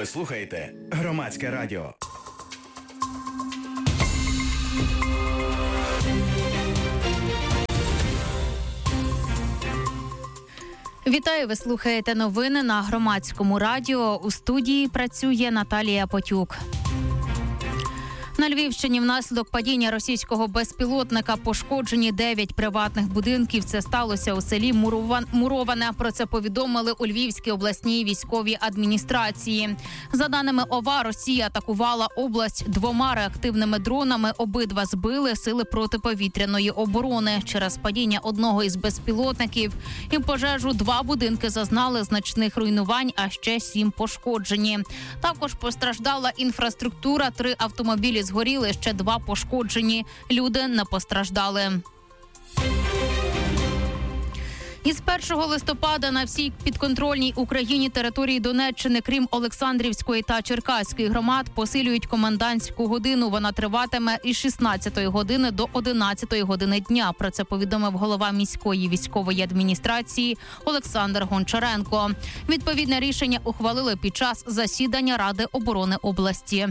Ви слухаєте Громадське радіо. Вітаю, ви слухаєте новини на Громадському радіо. У студії працює Наталія Потюк. На Львівщині внаслідок падіння російського безпілотника пошкоджені 9 приватних будинків. Це сталося у селі Муроване. Про це повідомили у Львівській обласній військовій адміністрації. За даними ОВА, Росія атакувала область 2 реактивними дронами. Обидва збили сили протиповітряної оборони. Через падіння одного із безпілотників і пожежу 2 будинки зазнали значних руйнувань, а ще 7 пошкоджені. Також постраждала інфраструктура, 3 автомобілі згоріли, ще 2 пошкоджені. Люди не постраждали. Із 1 листопада на всій підконтрольній Україні території Донеччини, крім Олександрівської та Черкаської громад, посилюють комендантську годину. Вона триватиме із 16 години до 11 години дня. Про це повідомив голова міської військової адміністрації Олександр Гончаренко. Відповідне рішення ухвалили під час засідання Ради оборони області.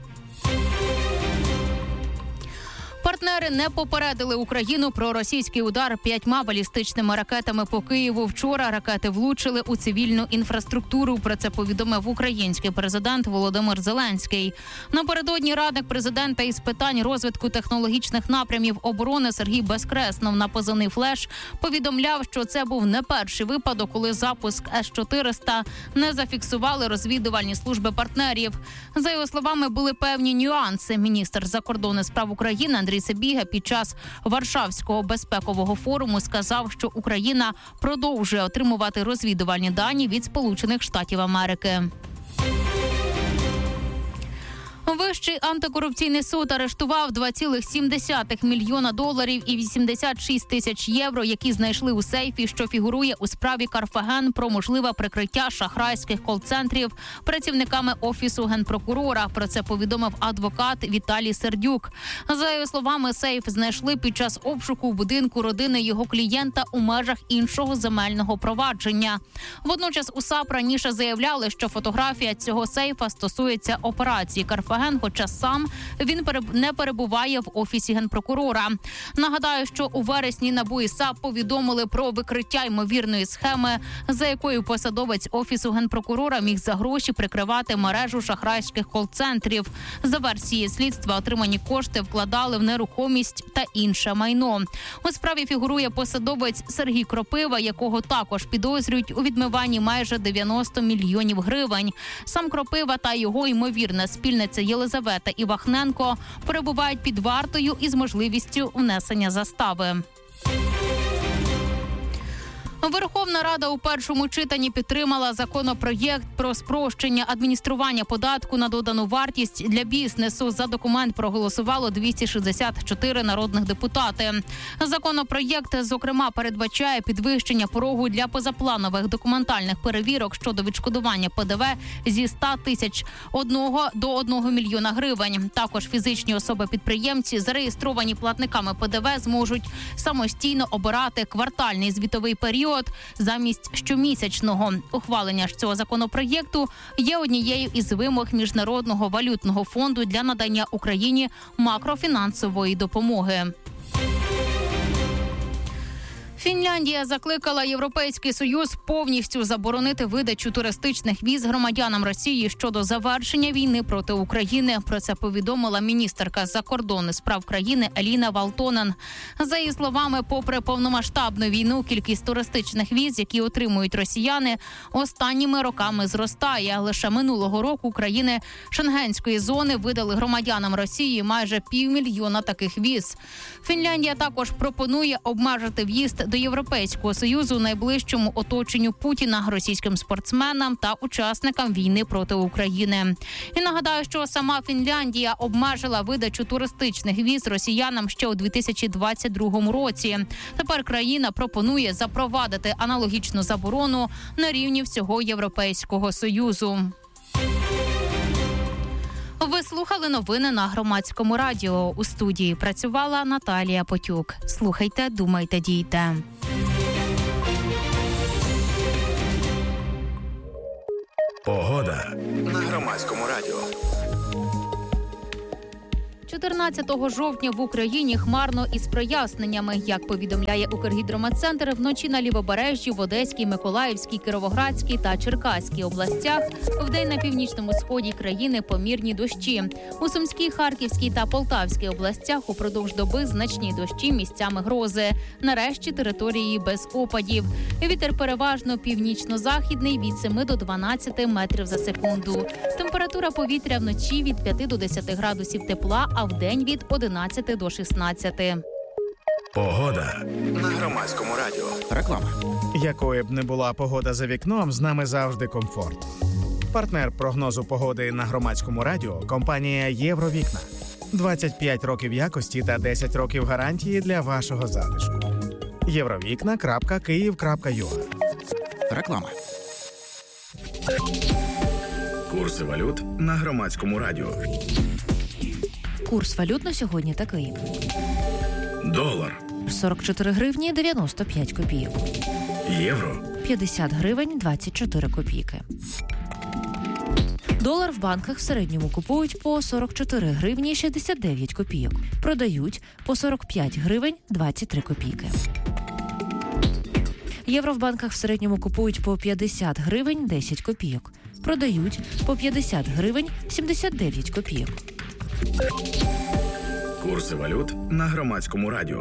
Партнери не попередили Україну про російський удар 5 балістичними ракетами по Києву. Вчора ракети влучили у цивільну інфраструктуру. Про це повідомив український президент Володимир Зеленський. Напередодні радник президента із питань розвитку технологічних напрямів оборони Сергій Безкреснов на позивний «Флеш» повідомляв, що це був не перший випадок, коли запуск С-400 не зафіксували розвідувальні служби партнерів. За його словами, були певні нюанси. Міністр закордонних справ України Андрій Сибіга під час Варшавського безпекового форуму сказав, що Україна продовжує отримувати розвідувальні дані від Сполучених Штатів Америки. Вищий антикорупційний суд арештував $2,7 мільйона і 86 тисяч євро, які знайшли у сейфі, що фігурує у справі Карфаген про можливе прикриття шахрайських кол-центрів працівниками Офісу Генпрокурора. Про це повідомив адвокат Віталій Сердюк. За його словами, сейф знайшли під час обшуку в будинку родини його клієнта у межах іншого земельного провадження. Водночас у САП раніше заявляли, що фотографія цього сейфа стосується операції Карфаген, хоча сам він не перебуває в Офісі Генпрокурора. Нагадаю, що у вересні НАБУ і САП повідомили про викриття ймовірної схеми, за якою посадовець Офісу Генпрокурора міг за гроші прикривати мережу шахрайських кол-центрів. За версією слідства, отримані кошти вкладали в нерухомість та інше майно. У справі фігурує посадовець Сергій Кропива, якого також підозрюють у відмиванні майже 90 мільйонів гривень. Сам Кропива та його ймовірна спільниця Єлизавета Івахненко перебувають під вартою із можливістю внесення застави. Верховна Рада у першому читанні підтримала законопроєкт про спрощення адміністрування податку на додану вартість для бізнесу. За документ проголосувало 264 народних депутати. Законопроєкт, зокрема, передбачає підвищення порогу для позапланових документальних перевірок щодо відшкодування ПДВ зі 100 тисяч до 1 мільйона гривень. Також фізичні особи-підприємці, зареєстровані платниками ПДВ, зможуть самостійно обирати квартальний звітовий період замість щомісячного. Ухвалення ж цього законопроєкту є однією із вимог Міжнародного валютного фонду для надання Україні макрофінансової допомоги. Фінляндія закликала Європейський Союз повністю заборонити видачу туристичних віз громадянам Росії щодо завершення війни проти України. Про це повідомила міністерка закордонних справ країни Еліна Валтонен. За її словами, попри повномасштабну війну, кількість туристичних віз, які отримують росіяни, останніми роками зростає. Лише минулого року країни Шенгенської зони видали громадянам Росії майже 500 000 таких віз. Фінляндія також пропонує обмежити в'їзд до Європейського Союзу найближчому оточенню Путіна, російським спортсменам та учасникам війни проти України. І нагадаю, що сама Фінляндія обмежила видачу туристичних віз росіянам ще у 2022 році. Тепер країна пропонує запровадити аналогічну заборону на рівні всього Європейського Союзу. Ви слухали новини на Громадському радіо. У студії працювала Наталія Потюк. Слухайте, думайте, дійте. Погода на Громадському радіо. 14 жовтня в Україні хмарно із проясненнями. Як повідомляє Укргідрометцентр, вночі на Лівобережжі, в Одеській, Миколаївській, Кіровоградській та Черкаській областях, вдень на північному сході країни помірні дощі. У Сумській, Харківській та Полтавській областях упродовж доби значні дощі, місцями грози. Нарешті території без опадів. Вітер переважно північно-західний від 7 до 12 метрів за секунду. Температура повітря вночі від 5 до 10 градусів тепла, а вдень від 11 до 16. Погода на Громадському радіо. Реклама. Якою б не була погода за вікном, з нами завжди комфорт. Партнер прогнозу погоди на Громадському радіо – компанія «Євровікна». 25 років якості та 10 років гарантії для вашого затишку. Євровікна.Київ.ua. Реклама. Курси валют на Громадському радіо. Курс валют на сьогодні такий. Долар, 44 гривні 95 копійок. євро, 50 гривень 24 копійки. Долар в банках в середньому купують по 44 гривні 69 копійок. Продають по 45 гривень 23 копійки. Євро в банках в середньому купують по 50 гривень 10 копійок. Продають по 50 гривень 79 копійок. курси валют на Громадському радіо.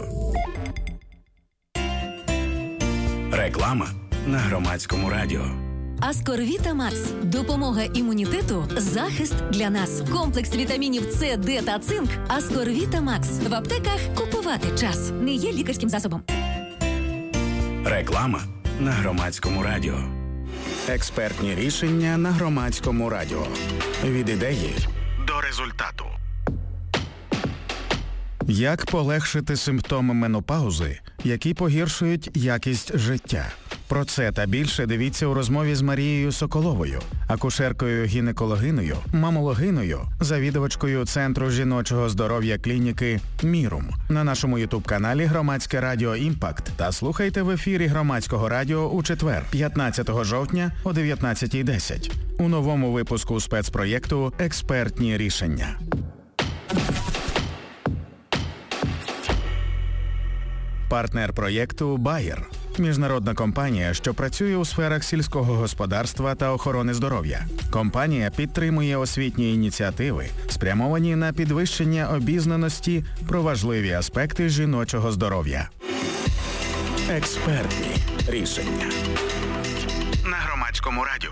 Реклама на Громадському радіо. Аскорвіта Макс. Допомога імунітету, захист для нас. Комплекс вітамінів С, Д та цинк. Аскорвіта Макс. В аптеках купувати час. Не є лікарським засобом. Реклама на Громадському радіо. Експертні рішення на Громадському радіо. Від ідеї до результату. Як полегшити симптоми менопаузи, які погіршують якість життя? Про це та більше дивіться у розмові з Марією Соколовою, акушеркою-гінекологиною, мамологиною, завідувачкою Центру жіночого здоров'я клініки «Мірум» на нашому ютуб-каналі «Громадське радіо Імпакт» та слухайте в ефірі Громадського радіо у четвер, 15 жовтня о 19:10 у новому випуску спецпроєкту «Експертні рішення». Партнер проєкту «Байер» – міжнародна компанія, що працює у сферах сільського господарства та охорони здоров'я. Компанія підтримує освітні ініціативи, спрямовані на підвищення обізнаності про важливі аспекти жіночого здоров'я. Експертні рішення на Громадському радіо.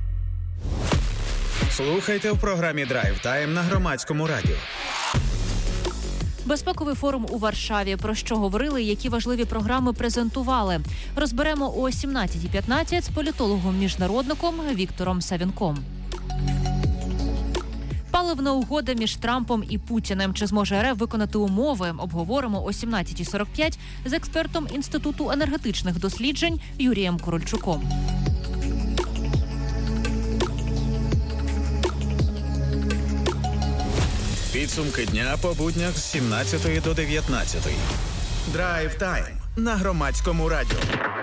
Слухайте в програмі «Драйв Тайм» на Громадському радіо. Безпековий форум у Варшаві. Про що говорили, які важливі програми презентували. Розберемо о 17:15 з політологом-міжнародником Віктором Савінком. Паливна угода між Трампом і Путіним. Чи зможе РФ виконати умови? Обговоримо о 17:45 з експертом Інституту енергетичних досліджень Юрієм Корольчуком. Підсумки дня по буднях з 17 до 19. Драйв Тайм на Громадському радіо.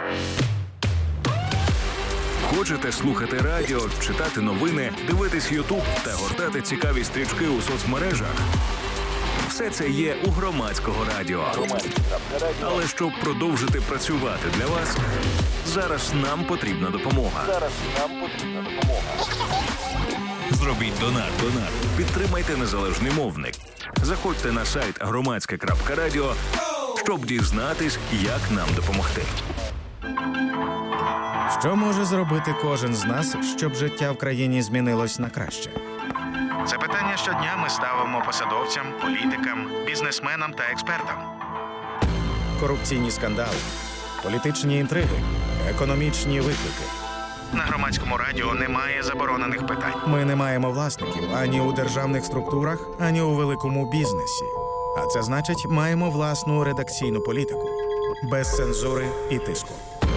Хочете слухати радіо, читати новини, дивитись Ютуб та гортати цікаві стрічки у соцмережах? Все це є у Громадського радіо. Але щоб продовжити працювати для вас, зараз нам потрібна допомога. Зробіть донат. Підтримайте незалежний мовник. Заходьте на сайт громадське.радіо, щоб дізнатись, як нам допомогти. Що може зробити кожен з нас, щоб життя в країні змінилось на краще? Це питання щодня ми ставимо посадовцям, політикам, бізнесменам та експертам. Корупційні скандали, політичні інтриги, економічні виклики. На Громадському радіо немає заборонених питань. Ми не маємо власників ані у державних структурах, ані у великому бізнесі. А це значить, маємо власну редакційну політику. Без цензури і тиску.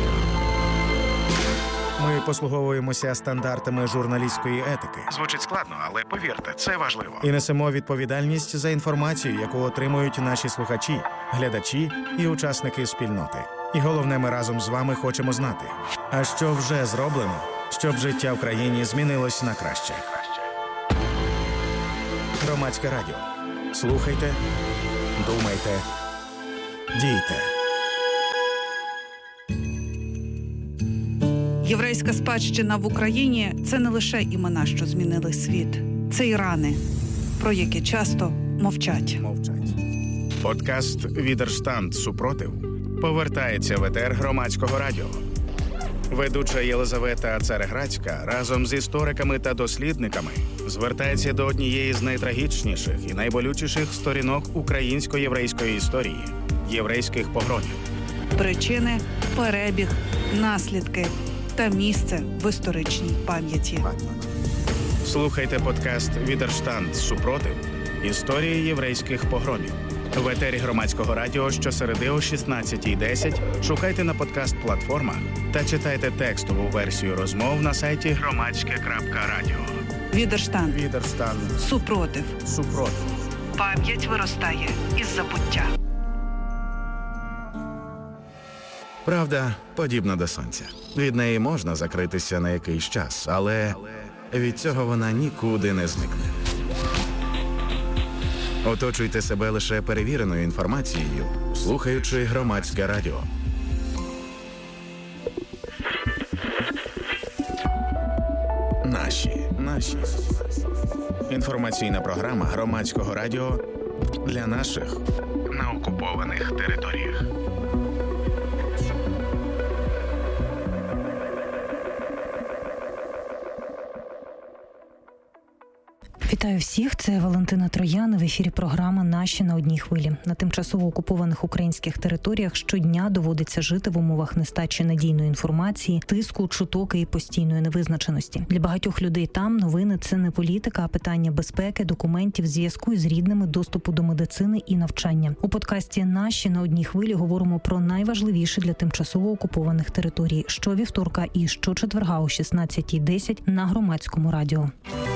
Ми послуговуємося стандартами журналістської етики. Звучить складно, але повірте, це важливо. І несемо відповідальність за інформацію, яку отримують наші слухачі, глядачі і учасники спільноти. І головне, ми разом з вами хочемо знати, а що вже зроблено, щоб життя в країні змінилось на краще. Громадське радіо. Слухайте, думайте, дійте. Єврейська спадщина в Україні – це не лише імена, що змінили світ. Це і рани, про які часто мовчать. Подкаст «Відерштанд. Супротив» повертається в етер Громадського радіо. Ведуча Єлизавета Цареградська разом з істориками та дослідниками звертається до однієї з найтрагічніших і найболючіших сторінок українсько-єврейської історії – єврейських погромів. Причини, перебіг, наслідки та місце в історичній пам'яті. Слухайте подкаст «Відерштанд. Супротив. Історії єврейських погромів». В етері Громадського радіо щосереди о 16:10 шукайте на подкаст-платформах та читайте текстову версію розмов на сайті громадське.радіо. Відерштанд. Супротив. Пам'ять виростає із забуття. Правда подібна до сонця. Від неї можна закритися на якийсь час, але від цього вона нікуди не зникне. Оточуйте себе лише перевіреною інформацією, слухаючи Громадське радіо. Наші. Інформаційна програма Громадського радіо для наших на окупованих територіях. Вітаю всіх, це Валентина Троян. В ефірі програма «Наші на одній хвилі». На тимчасово окупованих українських територіях щодня доводиться жити в умовах нестачі надійної інформації, тиску, чуток і постійної невизначеності. Для багатьох людей там новини – це не політика, а питання безпеки, документів, зв'язку із рідними, доступу до медицини і навчання. У подкасті «Наші на одній хвилі» говоримо про найважливіше для тимчасово окупованих територій щовівторка і щочетверга о 16:10 на Громадському радіо.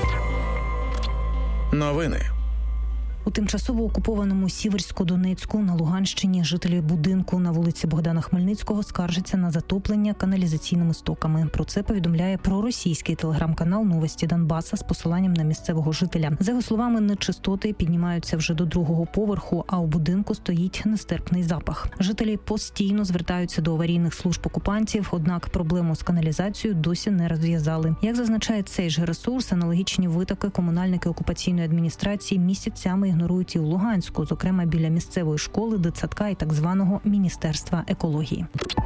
Новини. У тимчасово окупованому Сіверсько-Донецьку на Луганщині жителі будинку на вулиці Богдана Хмельницького скаржаться на затоплення каналізаційними стоками. Про це повідомляє проросійський телеграм-канал «Новості Донбаса» з посиланням на місцевого жителя. За його словами, нечистоти піднімаються вже до другого поверху, а у будинку стоїть нестерпний запах. Жителі постійно звертаються до аварійних служб окупантів, однак проблему з каналізацією досі не розв'язали. Як зазначає цей же ресурс, аналогічні витоки комунальники окупаційної адміністрації місяцями ігнорують і у Луганську, зокрема біля місцевої школи, дитсадка і так званого Міністерства екології.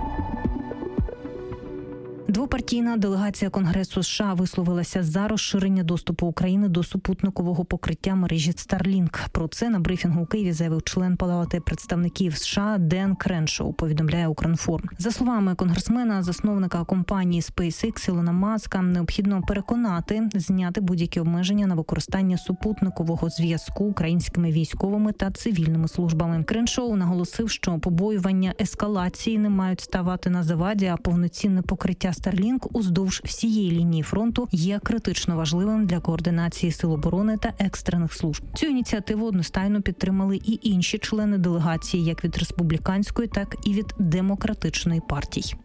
Двопартійна делегація Конгресу США висловилася за розширення доступу України до супутникового покриття мережі Starlink. Про це на брифінгу у Києві заявив член Палати представників США Ден Креншоу, повідомляє Укрінформ. За словами конгресмена, засновника компанії SpaceX Ілона Маска, необхідно переконати зняти будь-які обмеження на використання супутникового зв'язку українськими військовими та цивільними службами. Креншоу наголосив, що побоювання ескалації не мають ставати на заваді, а повноцінне покриття Starlink уздовж всієї лінії фронту є критично важливим для координації сил оборони та екстрених служб. Цю ініціативу одностайно підтримали і інші члени делегації, як від республіканської, так і від демократичної партій.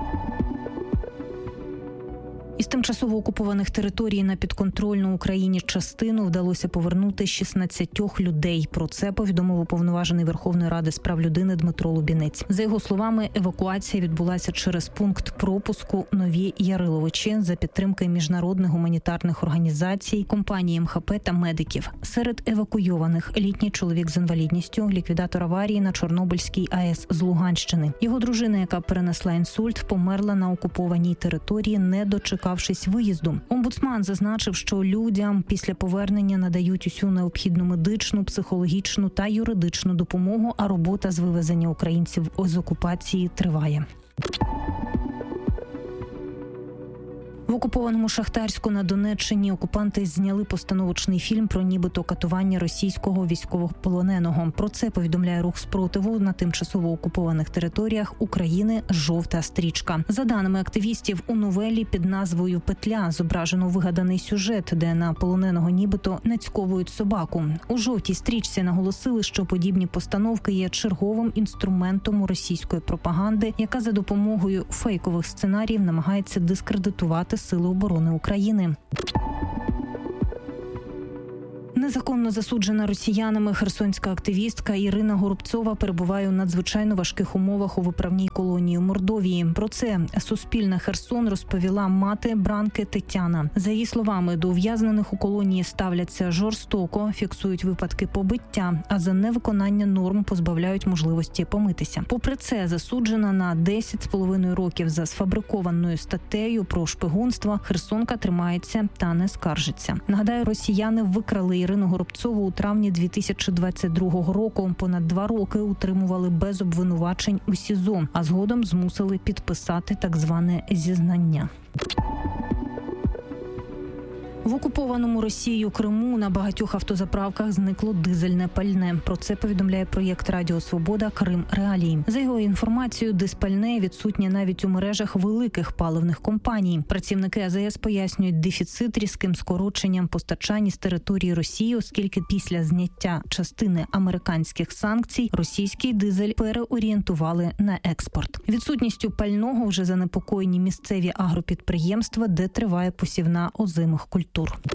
Із тимчасово окупованих територій на підконтрольну Україні частину вдалося повернути 16 людей. Про це повідомив уповноважений Верховної Ради з прав людини Дмитро Лубінець. За його словами, евакуація відбулася через пункт пропуску Нові Яриловичі за підтримки міжнародних гуманітарних організацій, компанії МХП та медиків. Серед евакуйованих літній чоловік з інвалідністю, ліквідатор аварії на Чорнобильській АЕС з Луганщини. Його дружина, яка перенесла інсульт, померла на окупованій території, не дочекавшись виїзду. Омбудсман зазначив, що людям після повернення надають усю необхідну медичну, психологічну та юридичну допомогу, а робота з вивезення українців з окупації триває. В окупованому Шахтарську на Донеччині окупанти зняли постановочний фільм про нібито катування російського військовополоненого. Про це повідомляє рух спротиву на тимчасово окупованих територіях України «Жовта стрічка». За даними активістів, у новелі під назвою «Петля» зображено вигаданий сюжет, де на полоненого нібито нацьковують собаку. У «Жовтій стрічці» наголосили, що подібні постановки є черговим інструментом російської пропаганди, яка за допомогою фейкових сценаріїв намагається дискредитувати Сили оборони України. Незаконно засуджена росіянами херсонська активістка Ірина Горобцова перебуває у надзвичайно важких умовах у виправній колонії у Мордовії. Про це Суспільне Херсон розповіла мати Бранки Тетяна. За її словами, до ув'язнених у колонії ставляться жорстоко, фіксують випадки побиття, а за невиконання норм позбавляють можливості помитися. Попри це, засуджена на 10,5 років за сфабрикованою статтею про шпигунство, херсонка тримається та не скаржиться. Нагадаю, росіяни викрали Ірину Горобцову у травні 2022 року. Понад 2 роки утримували без обвинувачень у СІЗО, а згодом змусили підписати так зване зізнання. В окупованому Росією Криму на багатьох автозаправках зникло дизельне пальне. Про це повідомляє проєкт Радіо Свобода «Крим Реалії». За його інформацією, дизпальне відсутнє навіть у мережах великих паливних компаній. Працівники АЗС пояснюють дефіцит різким скороченням постачань з території Росії, оскільки після зняття частини американських санкцій російський дизель переорієнтували на експорт. Відсутністю пального вже занепокоєні місцеві агропідприємства, де триває посівна озимих культур.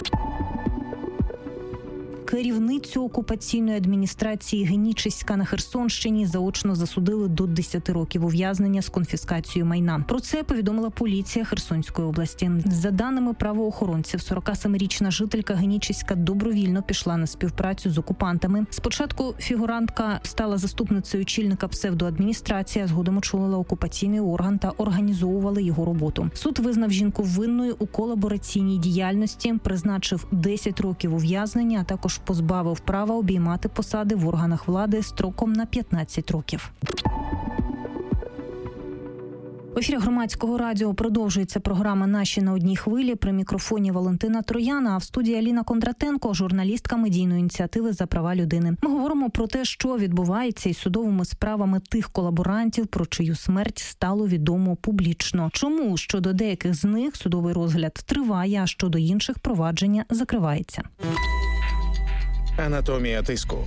Керівницю окупаційної адміністрації Генічеська на Херсонщині заочно засудили до 10 років ув'язнення з конфіскацією майна. Про це повідомила поліція Херсонської області. За даними правоохоронців, 47-річна жителька Генічеська добровільно пішла на співпрацю з окупантами. Спочатку фігурантка стала заступницею очільника псевдоадміністрації, а згодом очолила окупаційний орган та організовувала його роботу. Суд визнав жінку винною у колабораційній діяльності, призначив 10 років ув'язнення, а також позбавив права обіймати посади в органах влади строком на 15 років. В ефірі Громадського радіо продовжується програма «Наші на одній хвилі». При мікрофоні Валентина Трояна, а в студії Аліна Кондратенко, журналістка медійної ініціативи «За права людини». Ми говоримо про те, що відбувається із судовими справами тих колаборантів, про чию смерть стало відомо публічно. Чому щодо деяких з них судовий розгляд триває, а щодо інших провадження закривається. Анатомія тиску.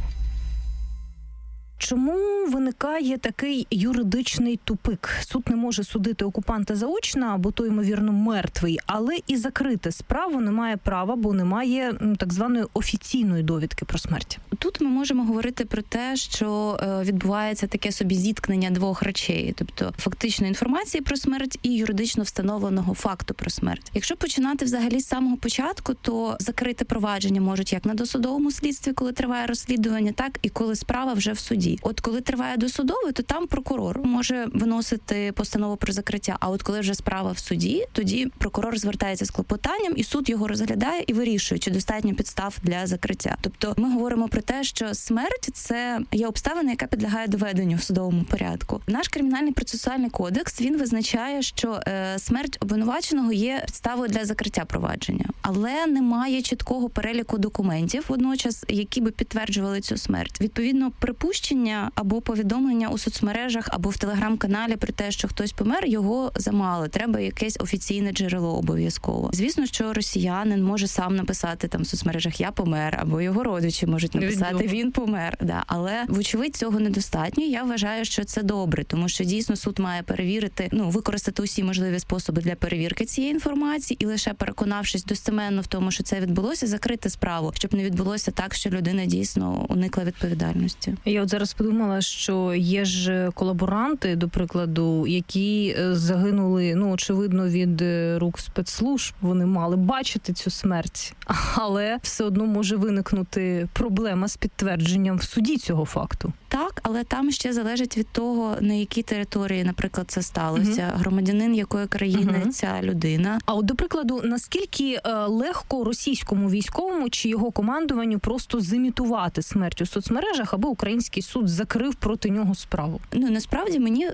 Чому виникає такий юридичний тупик? Суд не може судити окупанта заочно, бо той, ймовірно, мертвий, але і закрити справу не має права, бо немає так званої офіційної довідки про смерть. Тут ми можемо говорити про те, що відбувається таке собі зіткнення двох речей, тобто фактичної інформації про смерть і юридично встановленого факту про смерть. Якщо починати взагалі з самого початку, то закрити провадження можуть як на досудовому слідстві, коли триває розслідування, так і коли справа вже в суді. От коли триває досудове, то там прокурор може виносити постанову про закриття, а от коли вже справа в суді, тоді прокурор звертається з клопотанням, і суд його розглядає і вирішує, чи достатньо підстав для закриття. Тобто ми говоримо про те, що смерть – це є обставина, яка підлягає доведенню в судовому порядку. Наш кримінальний процесуальний кодекс, він визначає, що смерть обвинуваченого є підставою для закриття провадження, але немає чіткого переліку документів водночас, які би підтверджували цю смерть. Відповідно, припущення або повідомлення у соцмережах, або в телеграм-каналі про те, що хтось помер, його замало. Треба якесь офіційне джерело обов'язково. Звісно, що росіянин може сам написати там в соцмережах «я помер», або його родичі можуть написати «він помер». Да. Але, вочевидь, цього недостатньо. Я вважаю, що це добре, тому що дійсно суд має перевірити, використати усі можливі способи для перевірки цієї інформації і лише переконавшись достеменно в тому, що це відбулося, закрити справу, щоб не відбулося так, що людина дійсно уникла відповідальності. Я от зараз подумала, що є ж колаборанти, до прикладу, які загинули, очевидно, від рук спецслужб. Вони мали бачити цю смерть, але все одно може виникнути проблема з підтвердженням в суді цього факту. Так, але там ще залежить від того, на якій території, наприклад, це сталося, громадянин якої країни ця людина. А от, до прикладу, наскільки легко російському військовому чи його командуванню просто зімітувати смерть у соцмережах, аби український суд закрив проти нього справу? Насправді,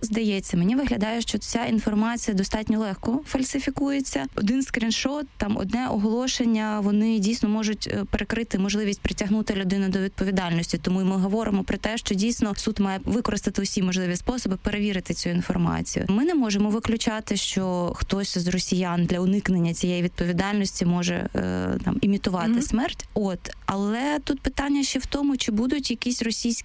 мені виглядає, що ця інформація достатньо легко фальсифікується. Один скріншот, там одне оголошення, вони дійсно можуть перекрити можливість притягнути людину до відповідальності. Тому ми говоримо про те, що дійсно суд має використати усі можливі способи перевірити цю інформацію. Ми не можемо виключати, що хтось з росіян для уникнення цієї відповідальності може імітувати смерть. Але тут питання ще в тому, чи будуть якісь російські ЗМІ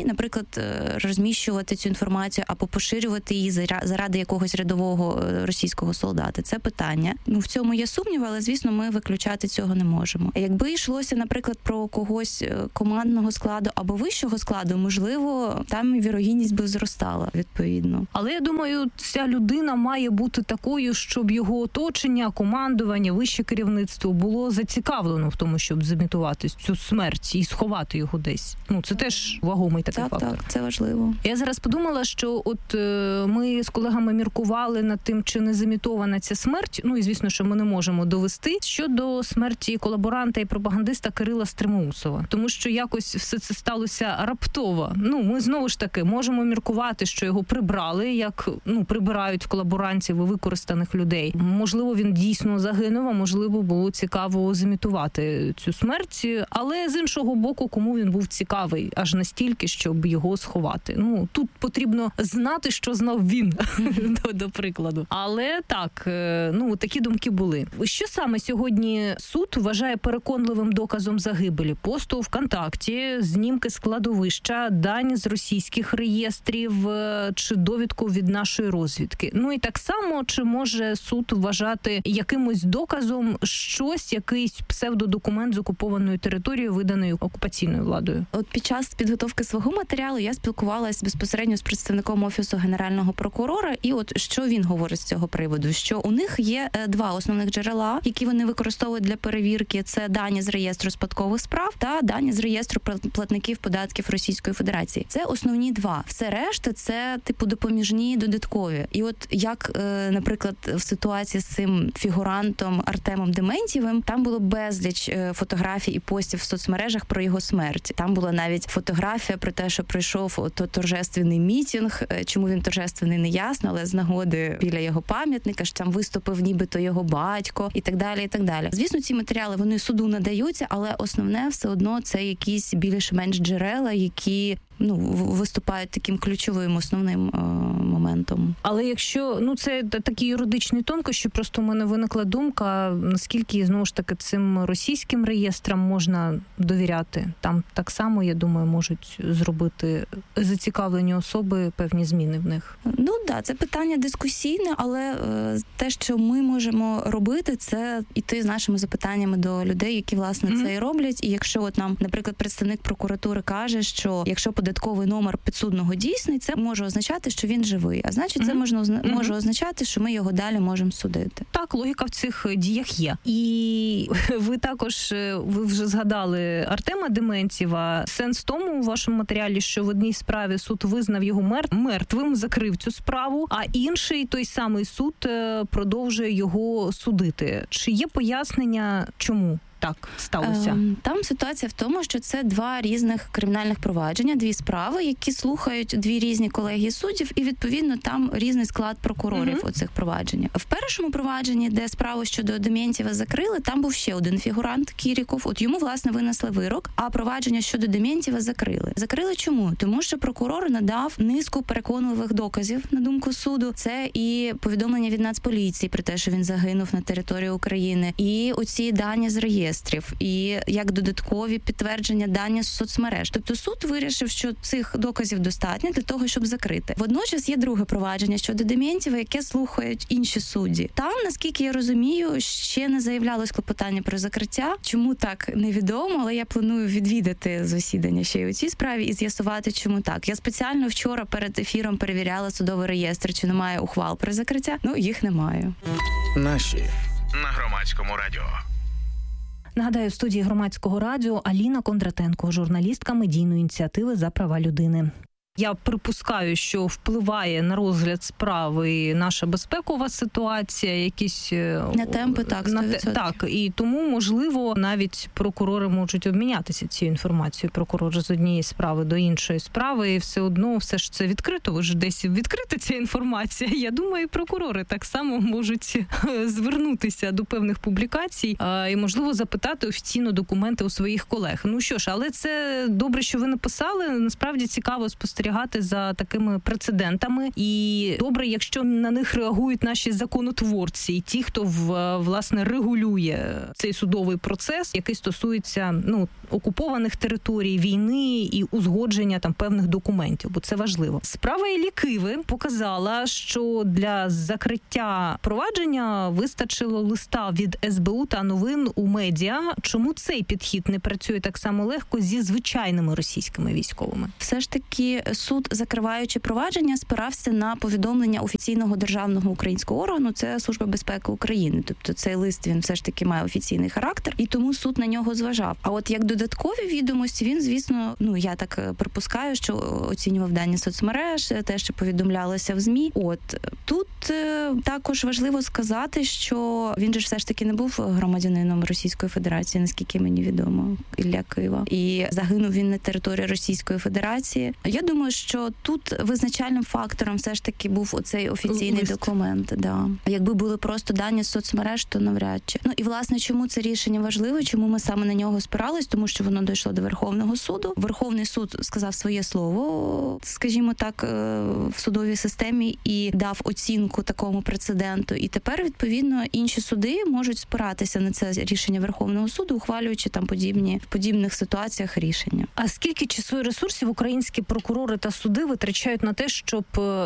ЗМІ, наприклад, розміщувати цю інформацію або поширювати її заради якогось рядового російського солдата. Це питання. В цьому є сумнів, але, звісно, ми виключати цього не можемо. Якби йшлося, наприклад, про когось командного складу або вищого складу, можливо, там вірогідність би зростала, відповідно. Але, я думаю, ця людина має бути такою, щоб його оточення, командування, вище керівництво було зацікавлено в тому, щоб зімітувати цю смерть і сховати його десь. Це теж вагомий такий фактор. Так, це важливо. Я зараз подумала, що ми з колегами міркували над тим, чи не зімітована ця смерть. І, звісно, що ми не можемо довести щодо смерті колаборанта і пропагандиста Кирила Стримоусова. Тому що якось все це сталося раптово. Ми знову ж таки можемо міркувати, що його прибрали, як прибирають колаборантів і використаних людей. Можливо, він дійсно загинув, а можливо, було цікаво зімітувати цю смерть. Але з іншого боку, кому він був цікавий аж настільки, щоб його сховати. Тут потрібно знати, що знав він, до прикладу. Але так, такі думки були. Що саме сьогодні суд вважає переконливим доказом загибелі? Пост у ВКонтакті, знімки складовища, дані з російських реєстрів чи довідку від нашої розвідки. І так само, чи може суд вважати якимось доказом якийсь псевдодокумент з окупованою територією, виданої окупаційною владою? От під час підготовки свого матеріалу я спілкувалась безпосередньо з представником Офісу Генерального прокурора, і от що він говорить з цього приводу, що у них є два основних джерела, які вони використовують для перевірки. Це дані з реєстру спадкових справ та дані з реєстру платників податків Російської Федерації. Це основні два. Все решта це допоміжні, додаткові. І от як, наприклад, в ситуації з цим фігурантом Артемом Дементьєвим, там було безліч фотографій і постів в соцмережах про його смерть. Там була навіть фотографія про те, що прийшов торжественний мітинг. Чому він торжественний, не ясно, але з нагоди біля його пам'ятника, що там виступив нібито його батько і так далі, і так далі. Звісно, ці матеріали, вони суду надаються, але основне все одно це якісь більш-менш джерела, які виступають таким ключовим, основним моментом. Але якщо, це такі юридичні тонкощі, просто в мене виникла думка, наскільки, знову ж таки, цим російським реєстрам можна довіряти. Там так само, я думаю, можуть зробити зацікавлені особи певні зміни в них. Це питання дискусійне, але те, що ми можемо робити, це іти з нашими запитаннями до людей, які, власне, це і роблять. І якщо нам, наприклад, представник прокуратури каже, що якщо податковий номер підсудного дійсний, це може означати, що він живий. А значить, це може означати, що ми його далі можемо судити. Так, логіка в цих діях є. І ви вже згадали Артема Дементьєва. Сенс в тому у вашому матеріалі, що в одній справі суд визнав його мертвим, закрив цю справу, а інший, той самий суд, продовжує його судити. Чи є пояснення, чому так сталося? Там ситуація в тому, що це два різних кримінальних провадження, дві справи, які слухають дві різні колегії суддів, і, відповідно, там різний склад прокурорів у цих провадженнях. В першому провадженні, де справу щодо Дементьєва закрили, там був ще один фігурант, Кіріков. От йому, власне, винесли вирок, а провадження щодо Дементьєва закрили. Закрили чому? Тому що прокурор надав низку переконливих доказів, на думку суду. Це і повідомлення від Нацполіції про те, що він загинув на території України, і оці дані з реєстрів, і як додаткові підтвердження дані з соцмереж. Тобто суд вирішив, що цих доказів достатньо для того, щоб закрити. Водночас є друге провадження щодо Дементьєва, яке слухають інші судді. Там, наскільки я розумію, ще не заявлялось клопотання про закриття. Чому так, невідомо, але я планую відвідати засідання ще й у цій справі і з'ясувати, чому так. Я спеціально вчора перед ефіром перевіряла судовий реєстр, чи немає ухвал про закриття. Їх немає. Наші на Громадському радіо. Нагадаю, в студії Громадського радіо Аліна Кондратенко, журналістка медійної ініціативи «За права людини». Я припускаю, що впливає на розгляд справи наша безпекова ситуація, якісь... На темпи, так, 100%. Так, і тому, можливо, навіть прокурори можуть обмінятися цією інформацією. Прокурор з однієї справи до іншої справи, і все одно все ж це відкрито. Ви ж десь відкрита ця інформація. Я думаю, і прокурори так само можуть звернутися до певних публікацій і, можливо, запитати офіційно документи у своїх колег. Ну що ж, але це добре, що ви написали. Насправді цікаво спостерігати спостерігати за такими прецедентами. І добре, якщо на них реагують наші законотворці, і ті, хто власне регулює цей судовий процес, який стосується окупованих територій, війни і узгодження там певних документів, бо це важливо. Справа Іллі Киви показала, що для закриття провадження вистачило листа від СБУ та новин у медіа. Чому цей підхід не працює так само легко зі звичайними російськими військовими? Все ж таки суд, закриваючи провадження, спирався на повідомлення офіційного державного українського органу, це Служба безпеки України. Тобто цей лист, він все ж таки має офіційний характер, і тому суд на нього зважав. А от як додаткові відомості, він, звісно, я так припускаю, що оцінював дані соцмереж, те, що повідомлялося в ЗМІ. Тут також важливо сказати, що він же все ж таки не був громадянином Російської Федерації, наскільки мені відомо, Ілля Кива. І загинув він на території Російської Федерації. Я думаю, що тут визначальним фактором все ж таки був оцей офіційний документ. Да. Якби були просто дані з соцмереж, то навряд чи. І, власне, чому це рішення важливе, чому ми саме на нього спирались? Тому що воно дійшло до Верховного суду. Верховний суд сказав своє слово, скажімо так, в судовій системі і дав оцінку такому прецеденту. І тепер, відповідно, інші суди можуть спиратися на це рішення Верховного суду, ухвалюючи там в подібних ситуаціях рішення. А скільки часу і ресурсів українські прокурори та суди витрачають на те, щоб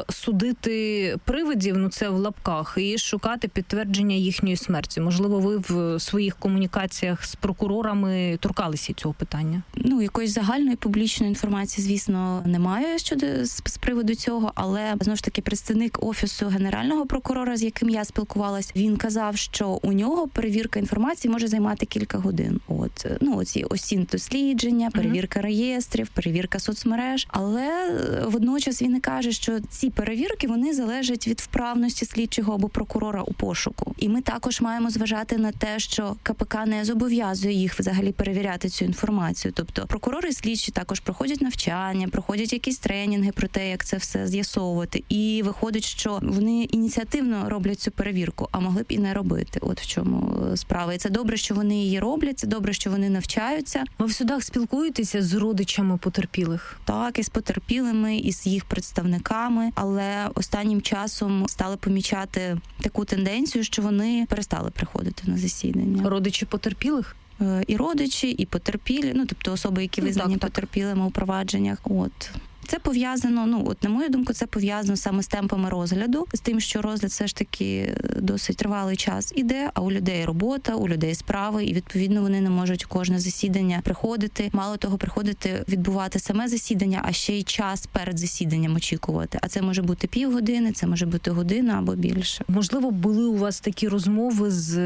судити привидів, це в лапках, і шукати підтвердження їхньої смерті? Можливо, ви в своїх комунікаціях з прокурорами торкалися цього питання? Якоїсь загальної публічної інформації, звісно, немає з приводу цього, але, знову ж таки, представник Офісу Генерального прокурора, з яким я спілкувалась, він казав, що у нього перевірка інформації може займати кілька годин. Оці осінь дослідження, перевірка реєстрів, перевірка соцмереж, але водночас він і каже, що ці перевірки, вони залежать від вправності слідчого або прокурора у пошуку. І ми також маємо зважати на те, що КПК не зобов'язує їх взагалі перевіряти цю інформацію. Тобто прокурори і слідчі також проходять навчання, проходять якісь тренінги про те, як це все з'ясовувати. І виходить, що вони ініціативно роблять цю перевірку, а могли б і не робити. От в чому справа. І це добре, що вони її роблять, це добре, що вони навчаються. Ви в судах спілкуєтеся з родичами потерпілих? Так, і з потерпілими, і з їх представниками, але останнім часом стали помічати таку тенденцію, що вони перестали приходити на засідання. Родичі потерпілих? І родичі, і потерпілі, тобто особи, які визнані потерпілими у провадженнях. Це пов'язано, на мою думку, це пов'язано саме з темпами розгляду, з тим, що розгляд все ж таки досить тривалий час іде, а у людей робота, у людей справи, і, відповідно, вони не можуть кожне засідання приходити. Мало того, приходити, відбувати саме засідання, а ще й час перед засіданням очікувати. А це може бути півгодини, це може бути година або більше. Можливо, були у вас такі розмови з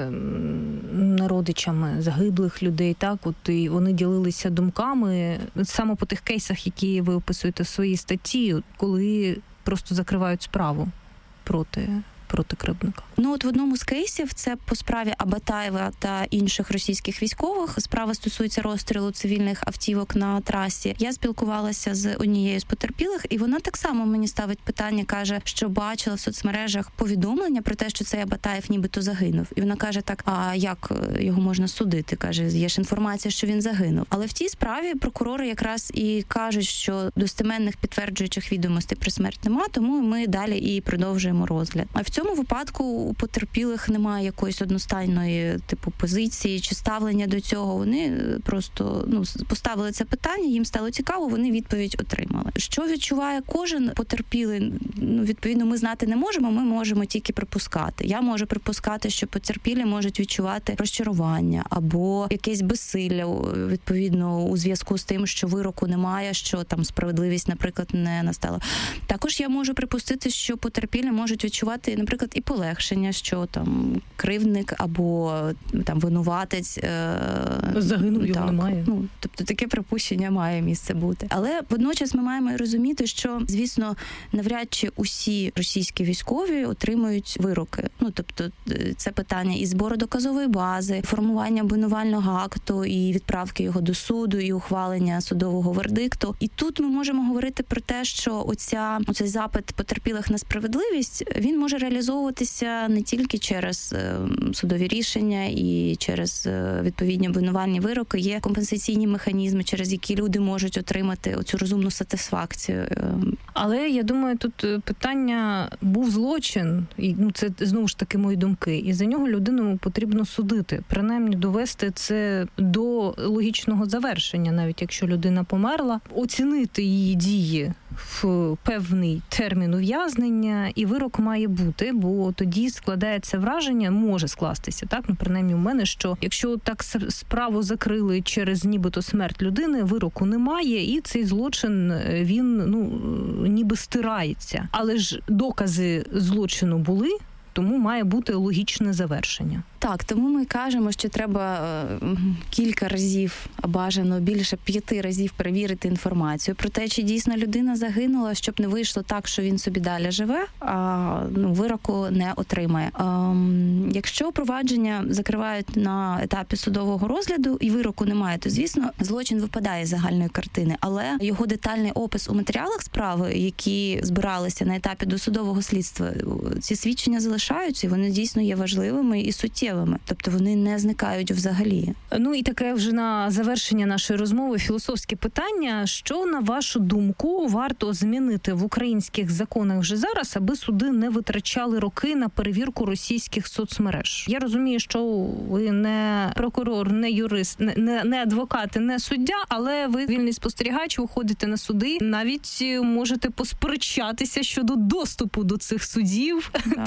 родичами загиблих людей, так? І вони ділилися думками саме по тих кейсах, які ви описуєте в своїй статті, коли просто закривають справу проти кривдника. В одному з кейсів, це по справі Абатаєва та інших російських військових, справа стосується розстрілу цивільних автівок на трасі. Я спілкувалася з однією з потерпілих, і вона так само мені ставить питання, каже, що бачила в соцмережах повідомлення про те, що цей Абатаєв нібито загинув. І вона каже так, а як його можна судити? Каже, є ж інформація, що він загинув. Але в тій справі прокурори якраз і кажуть, що достеменних підтверджуючих відомостей про смерть нема, тому ми далі і продовжуємо розгляд. А в цьому випадку у потерпілих немає якоїсь одностайної позиції чи ставлення до цього. Вони просто поставили це питання, їм стало цікаво, вони відповідь отримали. Що відчуває кожен потерпілий? Відповідно, ми знати не можемо, ми можемо тільки припускати. Я можу припускати, що потерпілі можуть відчувати розчарування або якесь безсилля, відповідно, у зв'язку з тим, що вироку немає, що там справедливість, наприклад, не настала. Також я можу припустити, що потерпілі можуть відчувати, наприклад, і полегшення, що там кривдник або там винуватець загинув, його немає. Тобто таке припущення має місце бути. Але водночас ми маємо розуміти, що, звісно, навряд чи усі російські військові отримують вироки. Тобто це питання і збору доказової бази, формування обвинувального акту, і відправки його до суду, і ухвалення судового вердикту. І тут ми можемо говорити про те, що оцей запит потерпілих на справедливість, він може реалізувати реалізовуватися не тільки через судові рішення і через відповідні обвинувальні вироки. Є компенсаційні механізми, через які люди можуть отримати оцю розумну сатисфакцію. Але я думаю, тут питання був злочин, і це знову ж таки мої думки. І за нього людину потрібно судити, принаймні довести це до логічного завершення, навіть якщо людина померла, оцінити її дії в певний термін ув'язнення, і вирок має бути, бо тоді складається враження, може скластися, так, принаймні у мене, що якщо так справу закрили через нібито смерть людини, вироку немає, і цей злочин, він, ніби стирається. Але ж докази злочину були, тому має бути логічне завершення. Так, тому ми кажемо, що треба кілька разів, а бажано більше 5 разів перевірити інформацію про те, чи дійсно людина загинула, щоб не вийшло так, що він собі далі живе, а вироку не отримає. Якщо провадження закривають на етапі судового розгляду і вироку немає, то, звісно, злочин випадає з загальної картини, але його детальний опис у матеріалах справи, які збиралися на етапі досудового слідства, ці свідчення залишаються, і вони дійсно є важливими і суттєвими. Тобто вони не зникають взагалі. І таке вже на завершення нашої розмови філософське питання. Що, на вашу думку, варто змінити в українських законах вже зараз, аби суди не витрачали роки на перевірку російських соцмереж? Я розумію, що ви не прокурор, не юрист, не адвокат, не суддя, але ви вільний спостерігач, ви ходите на суди, навіть можете посперечатися щодо доступу до цих судів.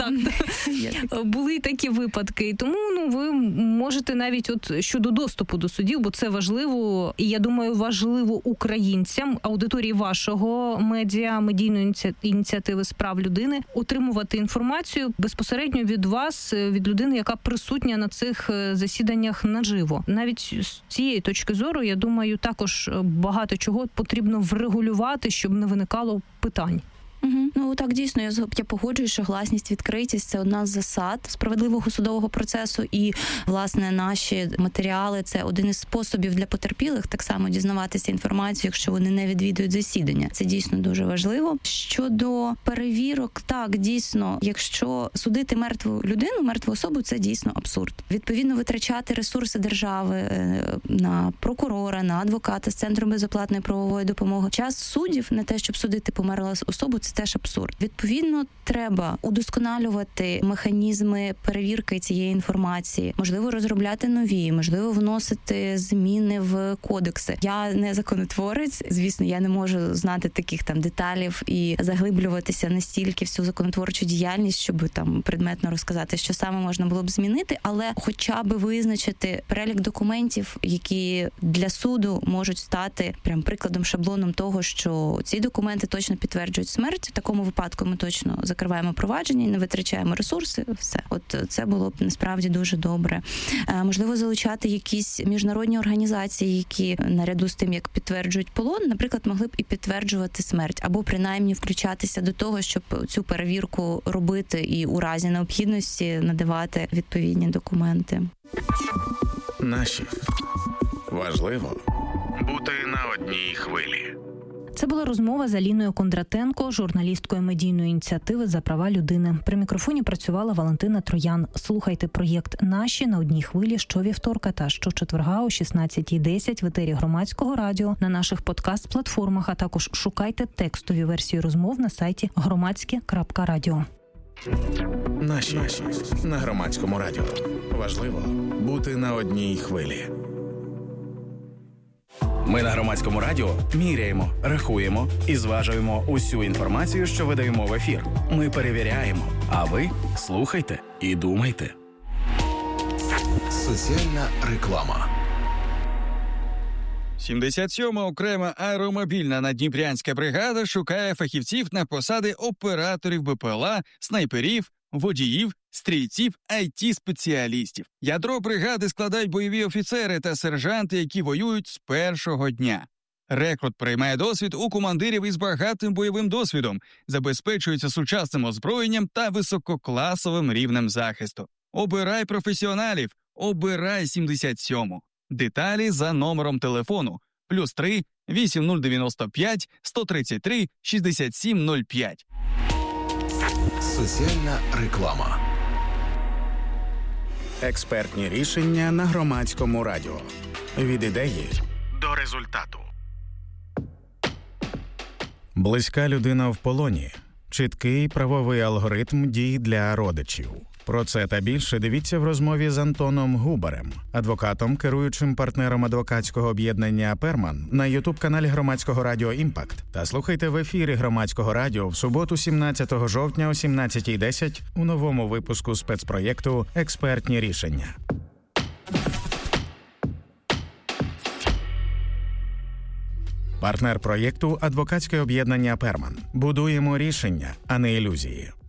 Так, були такі випадки. Тому ви можете навіть щодо доступу до судів, бо це важливо, і я думаю, важливо українцям, аудиторії вашого медійної ініціативи з прав людини, отримувати інформацію безпосередньо від вас, від людини, яка присутня на цих засіданнях наживо. Навіть з цієї точки зору, я думаю, також багато чого потрібно врегулювати, щоб не виникало питань. Так, дійсно, я погоджуюсь, що гласність, відкритість – це одна з засад справедливого судового процесу, і, власне, наші матеріали – це один із способів для потерпілих так само дізнаватися інформацію, якщо вони не відвідують засідання. Це дійсно дуже важливо. Щодо перевірок, так, дійсно, якщо судити мертву людину, мертву особу – це дійсно абсурд. Відповідно, витрачати ресурси держави на прокурора, на адвоката з Центру безоплатної правової допомоги. Час суддів на те, щоб судити померлу особу – це теж абсурд. Відповідно, треба удосконалювати механізми перевірки цієї інформації, можливо, розробляти нові, можливо, вносити зміни в кодекси. Я не законотворець, звісно, я не можу знати таких деталів і заглиблюватися настільки в цю законотворчу діяльність, щоб предметно розказати, що саме можна було б змінити, але хоча б визначити перелік документів, які для суду можуть стати прям прикладом, шаблоном того, що ці документи точно підтверджують смерть. В такому випадку ми точно закриваємо провадження і не витрачаємо ресурси. Все. Це було б насправді дуже добре. Можливо, залучати якісь міжнародні організації, які наряду з тим, як підтверджують полон, наприклад, могли б і підтверджувати смерть, або принаймні включатися до того, щоб цю перевірку робити і у разі необхідності надавати відповідні документи. Наші. Важливо бути на одній хвилі. Це була розмова з Аліною Кондратенко, журналісткою медійної ініціативи «За права людини». При мікрофоні працювала Валентина Троян. Слухайте проєкт «Наші» на одній хвилі щовівторка та щочетверга о 16:10 в етері Громадського радіо, на наших подкаст-платформах, а також шукайте текстові версії розмов на сайті громадське.радіо. Наші на Громадському радіо. Важливо бути на одній хвилі. Ми на Громадському радіо міряємо, рахуємо і зважуємо усю інформацію, що видаємо в ефір. Ми перевіряємо, а ви слухайте і думайте. Соціальна реклама. 77-ма окрема аеромобільна наддніпрянська бригада шукає фахівців на посади операторів БПЛА, снайперів, водіїв, стрільців, IT-спеціалістів. Ядро бригади складають бойові офіцери та сержанти, які воюють з першого дня. Рекрут приймає досвід у командирів із багатим бойовим досвідом, забезпечується сучасним озброєнням та висококласовим рівнем захисту. Обирай професіоналів, обирай 77-му. Деталі за номером телефону +3 8095 133 6705. Соціальна реклама. Експертні рішення на Громадському радіо. Від ідеї до результату. Близька людина в полоні. Чіткий правовий алгоритм дій для родичів. Про це та більше дивіться в розмові з Антоном Губарем, адвокатом, керуючим партнером адвокатського об'єднання «Перман» на ютуб-каналі Громадського радіо «Імпакт». Та слухайте в ефірі Громадського радіо в суботу 17 жовтня о 17:10 у новому випуску спецпроєкту «Експертні рішення». Партнер проєкту – адвокатське об'єднання «Перман». Будуємо рішення, а не ілюзії.